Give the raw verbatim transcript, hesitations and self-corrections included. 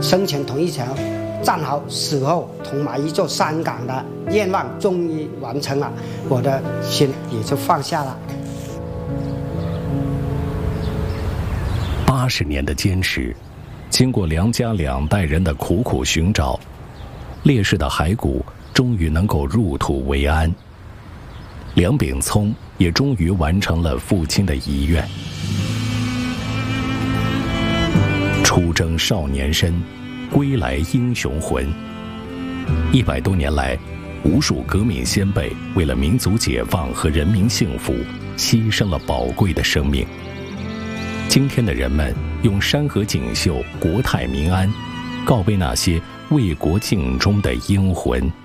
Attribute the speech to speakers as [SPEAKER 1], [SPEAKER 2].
[SPEAKER 1] 生前同一条战壕，死后同埋一座山岗的愿望终于完成了，我的心也就放下了。
[SPEAKER 2] 八十年的坚持，经过梁家两代人的苦苦寻找，烈士的骸骨终于能够入土为安。梁秉聪也终于完成了父亲的遗愿。出征少年身，归来英雄魂。一百多年来，无数革命先辈为了民族解放和人民幸福，牺牲了宝贵的生命。今天的人们用山河锦绣、国泰民安，告别那些为国尽忠的英魂。